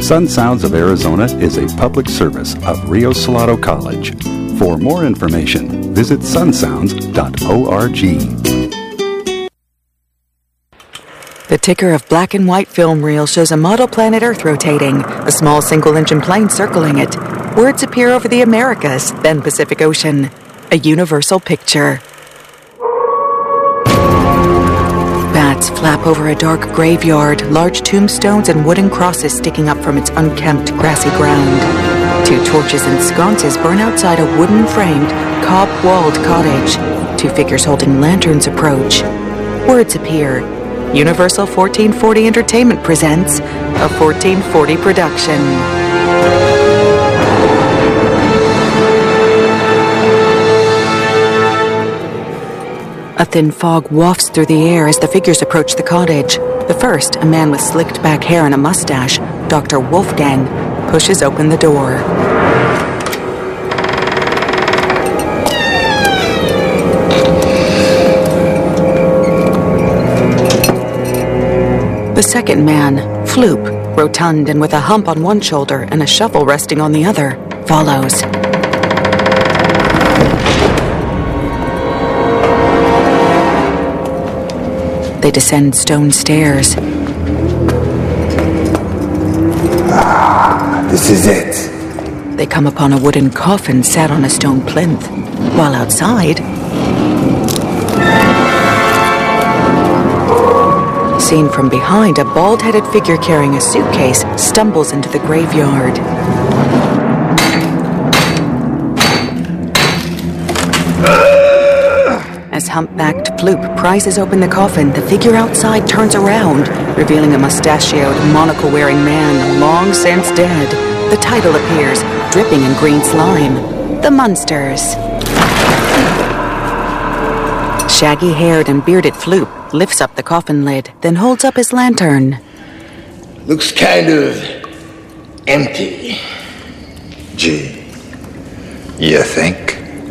Sun Sounds of Arizona is a public service of Rio Salado College. For more information, visit sunsounds.org. The ticker of black and white film reel shows a model planet Earth rotating, a small single-engine plane circling it. Words appear over the Americas, then Pacific Ocean. A universal picture. Bats flap over a dark graveyard, large tombstones and wooden crosses sticking up from its unkempt, grassy ground. 2 torches and sconces burn outside a wooden-framed, cob-walled cottage. 2 figures holding lanterns approach. Words appear. Universal 1440 Entertainment presents a 1440 production. A thin fog wafts through the air as the figures approach the cottage. The first, a man with slicked back hair and a mustache, Dr. Wolfgang, pushes open the door. The second man, Floop, rotund and with a hump on one shoulder and a shovel resting on the other, follows. They descend stone stairs. This is it. They come upon a wooden coffin sat on a stone plinth, while outside, seen from behind, a bald-headed figure carrying a suitcase stumbles into the graveyard. As humpbacked Floop prizes open the coffin, the figure outside turns around, revealing a mustachioed, monocle-wearing man long since dead. The title appears, dripping in green slime. The Munsters. Shaggy-haired and bearded Floop lifts up the coffin lid, then holds up his lantern. Looks kind of empty. Gee, you think?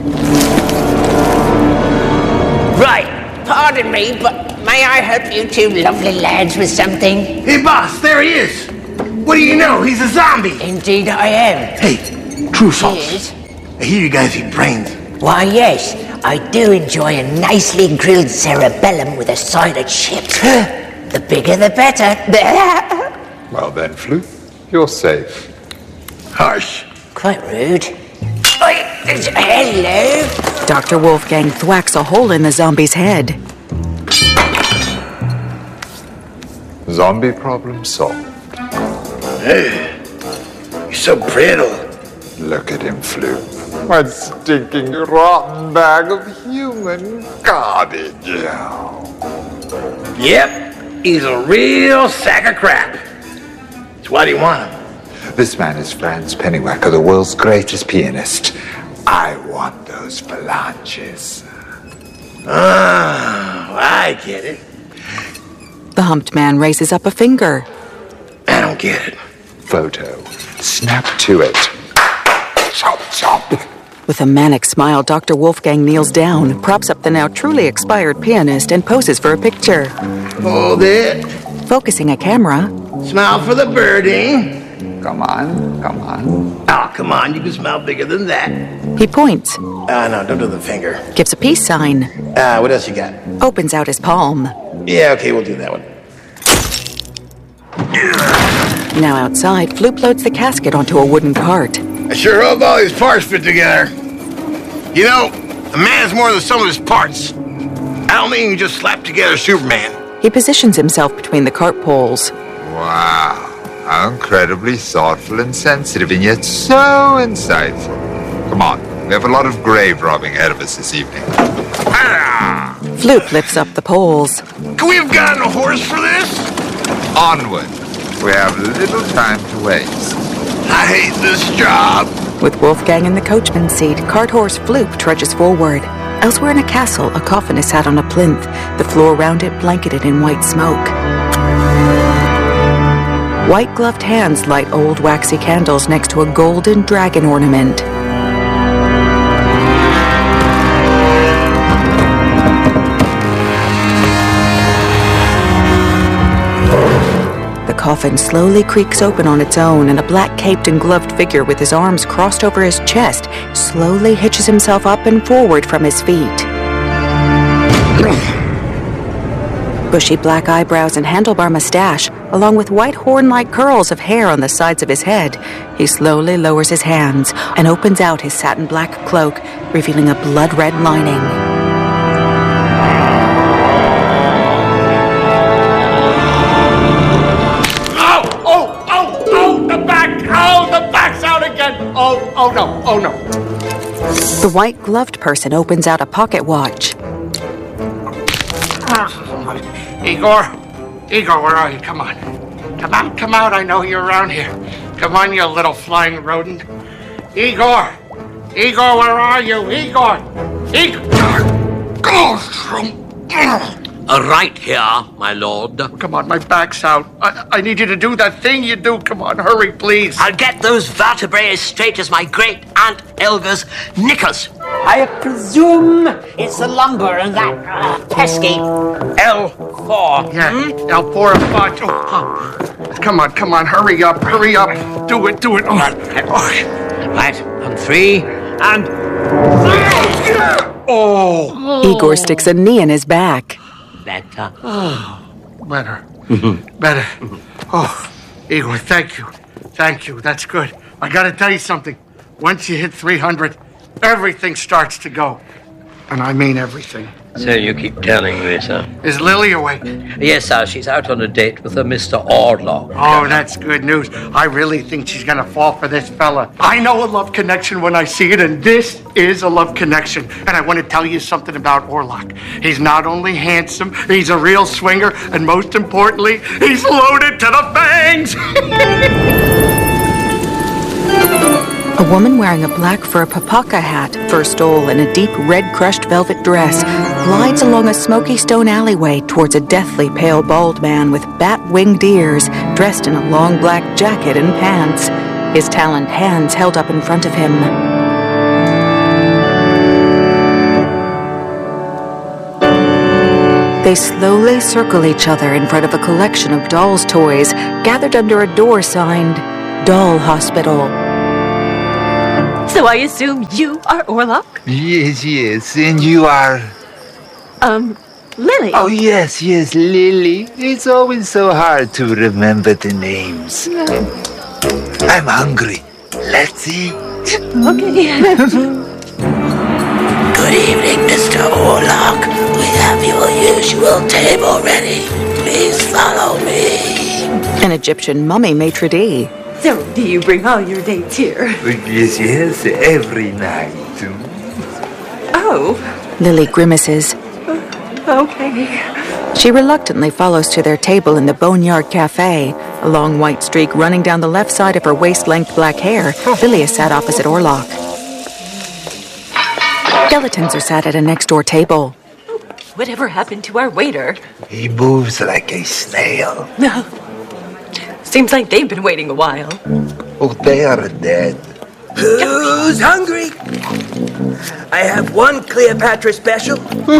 Right, pardon me, but may I help you 2 lovely lads with something? Hey, boss, there he is. What do you know? He's a zombie. Indeed I am. Hey, true or false? Yes? I hear you guys eat brains. Why, yes, I do enjoy a nicely grilled cerebellum with a side of chips. The bigger the better. Well then, Floop, you're safe. Harsh. Quite rude. Hello? Dr. Wolfgang thwacks a hole in the zombie's head. Zombie problem solved. Hey, you're so brittle. Look at him, Floop. What stinking, rotten bag of human garbage. Yep, he's a real sack of crap. So why do you want him? This man is Franz Pennywacker, the world's greatest pianist. I want those phalanges. Oh, I get it. The humped man raises up a finger. I don't get it. Photo. Snap to it. Chop, chop. With a manic smile, Dr. Wolfgang kneels down, props up the now truly expired pianist, and poses for a picture. Hold it. Focusing a camera. Smile for the birdie. Come on, come on. Oh, come on, you can smile bigger than that. He points. No, don't do the finger. Gives a peace sign. What else you got? Opens out his palm. Yeah, okay, we'll do that one. Now outside, Floop loads the casket onto a wooden cart. I sure hope all these parts fit together. You know, a man's more than the sum of his parts. I don't mean you just slap together Superman. He positions himself between the cart poles. Wow. How incredibly thoughtful and sensitive, and yet so insightful. Come on, we have a lot of grave robbing ahead of us this evening. Ah! Floop lifts up the poles. Could we have gotten a horse for this? Onward. We have little time to waste. I hate this job. With Wolfgang in the coachman's seat, cart horse Floop trudges forward. Elsewhere in a castle, a coffin is sat on a plinth, the floor around it blanketed in white smoke. White-gloved hands light old waxy candles next to a golden dragon ornament. coffin slowly creaks open on its own, and a black-caped and gloved figure with his arms crossed over his chest slowly hitches himself up and forward from his feet. Bushy black eyebrows and handlebar mustache, along with white horn-like curls of hair on the sides of his head, he slowly lowers his hands and opens out his satin black cloak, revealing a blood-red lining. Oh no. The white-gloved person opens out a pocket watch. Igor, where are you? Come on. Come out. I know you're around here. Come on, you little flying rodent. Igor, where are you? Igor! Right here, my lord. Come on, my back's out. I need you to do that thing you do. Come on, hurry, please. I'll get those vertebrae as straight as my great Aunt Elga's knickers. I presume it's the lumber and that pesky L4. Yeah, L4 or 5. Oh. Come on, hurry up. Do it. Right, on 3, and... Oh! Igor sticks a knee in his back. Better. Better. Oh, Igor, thank you. That's good. I gotta tell you something. Once you hit 300, everything starts to go. And I mean everything. So you keep telling me, sir. Is Lily awake? Yes, sir. She's out on a date with a Mr. Orlok. Oh, that's good news. I really think she's gonna fall for this fella. I know a love connection when I see it, and this is a love connection. And I want to tell you something about Orlok. He's not only handsome, he's a real swinger, and most importantly, he's loaded to the fangs! A woman wearing a black fur papaka hat, fur stole, and a deep red crushed velvet dress glides along a smoky stone alleyway towards a deathly pale bald man with bat-winged ears, dressed in a long black jacket and pants, his taloned hands held up in front of him. They slowly circle each other in front of a collection of dolls' toys gathered under a door signed Doll Hospital. So I assume you are Orlok? Yes, and you are... Lily. Oh, yes, Lily. It's always so hard to remember the names. I'm hungry. Let's eat. Okay. Good evening, Mr. Orlok. We have your usual table ready. Please follow me. An Egyptian mummy maitre d'. So, do you bring all your dates here? Yes, every night. Oh. Lily grimaces. Okay. She reluctantly follows to their table in the Boneyard Cafe, a long white streak running down the left side of her waist-length black hair. Lily is sat opposite Orlok. Skeletons are sat at a next-door table. Whatever happened to our waiter? He moves like a snail. No. Seems like they've been waiting a while. Oh, they are dead. Who's hungry? I have one Cleopatra special.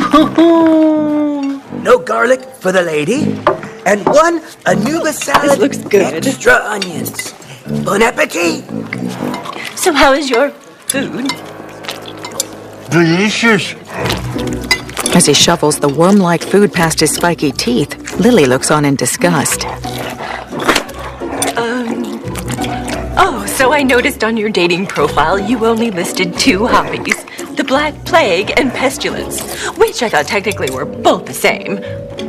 No garlic for the lady. And one Anubis salad. This looks good. Extra onions. Bon appetit. So how is your food? Delicious. As he shovels the worm-like food past his spiky teeth, Lily looks on in disgust. Oh, so I noticed on your dating profile you only listed 2 hobbies. The Black Plague and Pestilence, which I thought technically were both the same.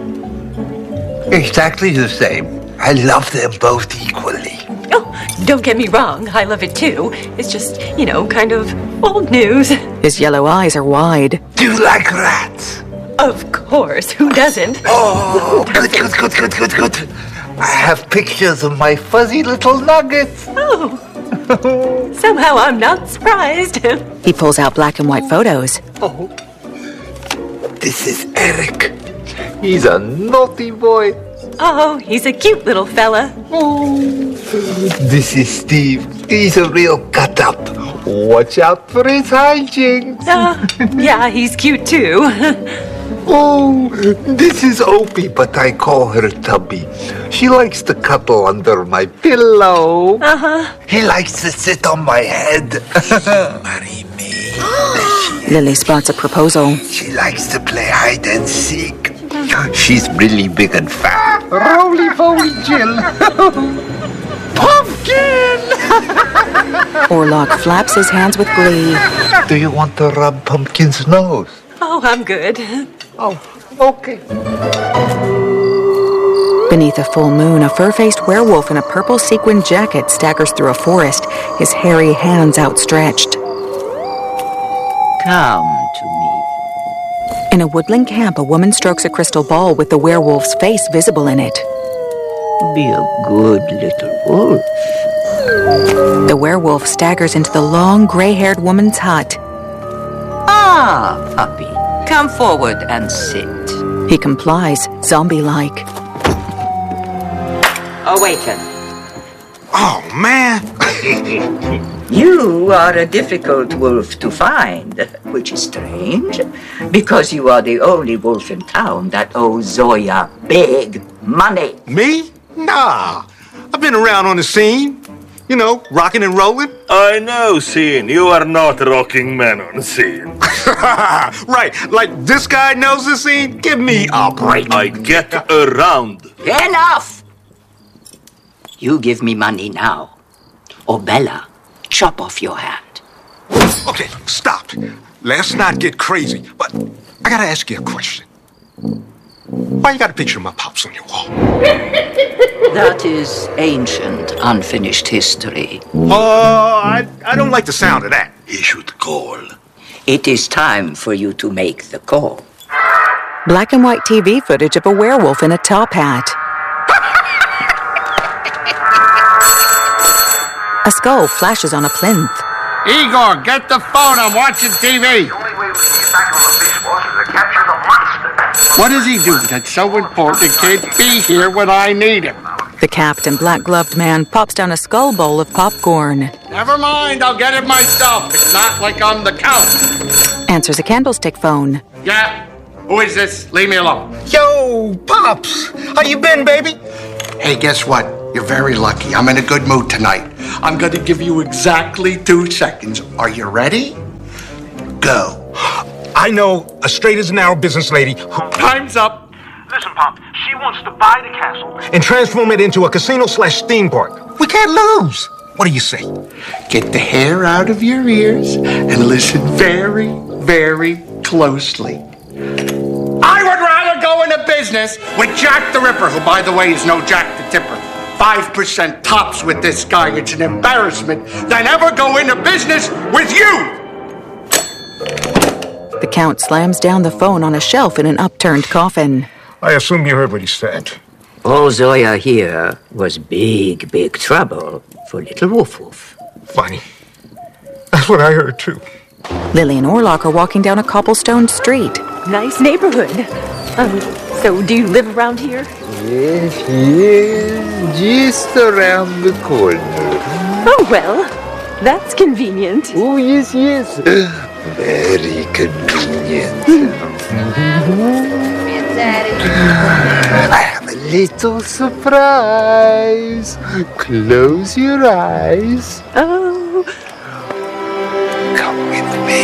Exactly the same. I love them both equally. Oh, don't get me wrong, I love it too. It's just, kind of old news. His yellow eyes are wide. Do you like rats? Of course, who doesn't? Oh, good. I have pictures of my fuzzy little nuggets. Oh, somehow I'm not surprised. He pulls out black and white photos. Oh, this is Eric. He's a naughty boy. Oh, he's a cute little fella. Oh, this is Steve. He's a real cut-up. Watch out for his hijinks. Yeah, he's cute too. Oh, this is Opie, but I call her Tubby. She likes to cuddle under my pillow. He likes to sit on my head. Marry me. Lily spots a proposal. She likes to play hide and seek. She's really big and fat. Roly-poly Jill. Pumpkin! Orlok flaps his hands with glee. Do you want to rub Pumpkin's nose? Oh, I'm good. Oh, okay. Beneath a full moon, a fur-faced werewolf in a purple sequin jacket staggers through a forest, his hairy hands outstretched. Come to me. In a woodland camp, a woman strokes a crystal ball with the werewolf's face visible in it. Be a good little wolf. The werewolf staggers into the long, gray-haired woman's hut. Ah, puppy. Come forward and sit. He complies, zombie-like. Awaken. Oh, man. You are a difficult wolf to find, which is strange, because you are the only wolf in town that owes Zoya big money. Me? Nah. I've been around on the scene. You know, rocking and rolling. I know, Scene. You are not rocking man on scene. Right, like this guy knows the scene? Give me a break. I get around. Enough! You give me money now, or Bella chop off your hand. Okay, stop. Let's not get crazy, but I gotta ask you a question. Why you got a picture of my pops on your wall? That is ancient, unfinished history. I don't like the sound of that. He should call. It is time for you to make the call. Black and white TV footage of a werewolf in a top hat. A skull flashes on a plinth. Igor, get the phone. I'm watching TV. The only way we can get back on the beach, boss, is to capture the monster. What does he do that's so important he can't be here when I need him? The capped and black-gloved man pops down a skull bowl of popcorn. Never mind, I'll get it myself. It's not like I'm the count. Answers a candlestick phone. Yeah? Who is this? Leave me alone. Yo, Pops. How you been, baby? Hey, guess what? You're very lucky. I'm in a good mood tonight. I'm going to give you exactly 2 seconds. Are you ready? Go. I know a straight-as-an-arrow business lady who... Time's up. Listen, Pop, she wants to buy the castle. and transform it into a casino/theme park. We can't lose. What do you say? Get the hair out of your ears and listen very, very closely. I would rather go into business with Jack the Ripper, who, by the way, is no Jack the Tipper. 5% tops with this guy. It's an embarrassment. Than ever go into business with you. The Count slams down the phone on a shelf in an upturned coffin. I assume you heard what he said. All Zoya here was big, big trouble for little Woof Woof. Funny. That's what I heard, too. Lily and Orlok are walking down a cobblestone street. Nice neighborhood. So do you live around here? Yes, just around the corner. Oh, well, that's convenient. Oh, yes. Very convenient. I have a little surprise. Close your eyes. Oh. Come with me.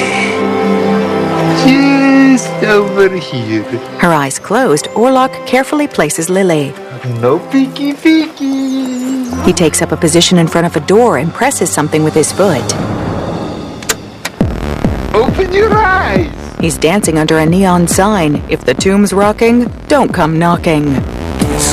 Just over here. Her eyes closed, Orlok carefully places Lily. No peeky. He takes up a position in front of a door and presses something with his foot. Open your eyes. He's dancing under a neon sign. If the tomb's rocking, don't come knocking.